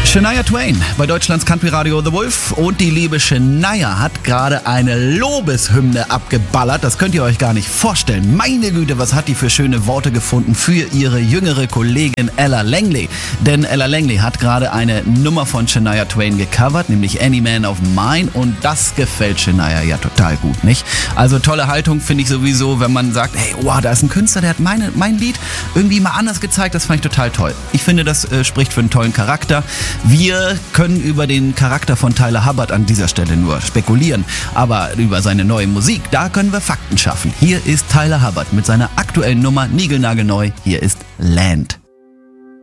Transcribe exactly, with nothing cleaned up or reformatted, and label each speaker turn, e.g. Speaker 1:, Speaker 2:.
Speaker 1: Shania Twain bei Deutschlands Country-Radio The Wolf und die liebe Shania hat gerade eine Lobeshymne abgeballert. Das könnt ihr euch gar nicht vorstellen. Meine Güte, was hat die für schöne Worte gefunden für ihre jüngere Kollegin Ella Langley. Denn Ella Langley hat gerade eine Nummer von Shania Twain gecovert, nämlich Any Man of Mine, und das gefällt Shania ja total gut, nicht? Also tolle Haltung finde ich sowieso, wenn man sagt, hey, wow, da ist ein Künstler, der hat meine, mein Lied irgendwie mal anders gezeigt. Das fand ich total toll. Ich finde, das äh, spricht für einen tollen Charakter. Wir können über den Charakter von Tyler Hubbard an dieser Stelle nur spekulieren, aber über seine neue Musik, da können wir Fakten schaffen. Hier ist Tyler Hubbard mit seiner aktuellen Nummer, niegelnagelneu. Hier ist Land.